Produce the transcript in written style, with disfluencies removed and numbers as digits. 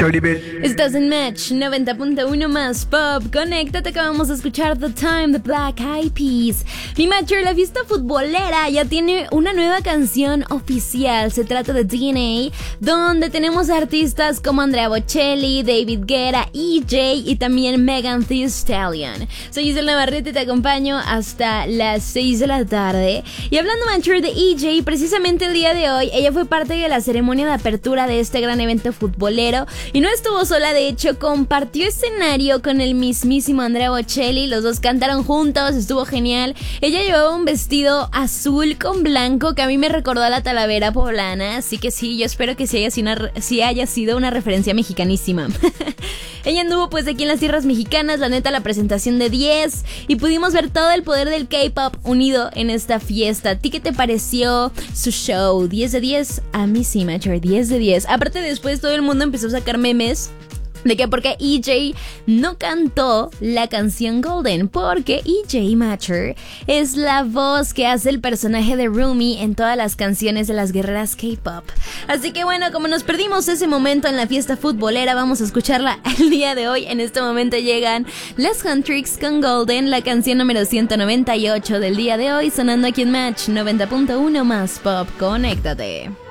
Estás en Match 90.1 más Pop. Conéctate, acabamos de escuchar The Time, The Black Eyed Peas. Mi Matcher, la fiesta futbolera ya tiene una nueva canción oficial. Se trata de DNA, donde tenemos artistas como Andrea Bocelli, David Guetta, EJ y también Megan Thee Stallion. Soy Giselle Navarrete y te acompaño hasta las 6 de la tarde. Y hablando, Matcher, de EJ, precisamente el día de hoy ella fue parte de la ceremonia de apertura de este gran evento futbolero. Y no estuvo sola, de hecho, compartió escenario con el mismísimo Andrea Bocelli. Los dos cantaron juntos, estuvo genial. Ella llevaba un vestido azul con blanco que a mí me recordó a la Talavera poblana. Así que sí, yo espero que sí haya sido una referencia mexicanísima. Ella anduvo pues aquí en las tierras mexicanas, la neta, la presentación de 10. Y pudimos ver todo el poder del K-pop unido en esta fiesta. ¿A ti qué te pareció su show? 10 de 10. A mí sí, Matcher, 10 de 10. Aparte, después todo el mundo empezó a sacar memes de que porque EJ no cantó la canción Golden, porque EJ Matcher es la voz que hace el personaje de Rumi en todas las canciones de las guerreras K-pop. Así que bueno, como nos perdimos ese momento en la fiesta futbolera, vamos a escucharla el día de hoy. En este momento llegan las Huntrix con Golden, la canción número 198 del día de hoy, sonando aquí en Match 90.1 más Pop. Conéctate.